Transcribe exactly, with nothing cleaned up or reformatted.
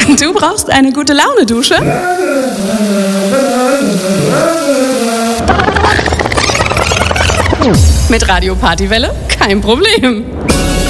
Du brauchst eine gute Laune-Dusche? Mit Radio Partywelle kein Problem.